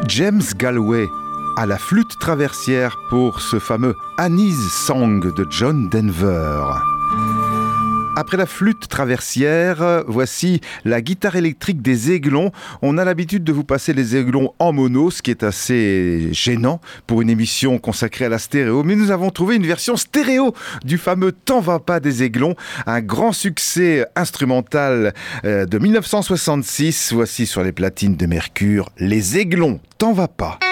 James Galway à la flûte traversière pour ce fameux Annie's Song de John Denver. Après la flûte traversière, voici la guitare électrique des Aiglons. On a l'habitude de vous passer les Aiglons en mono, ce qui est assez gênant pour une émission consacrée à la stéréo. Mais nous avons trouvé une version stéréo du fameux « T'en va pas » des Aiglons, un grand succès instrumental de 1966. Voici sur les platines de Mercure, les Aiglons, T'en va pas.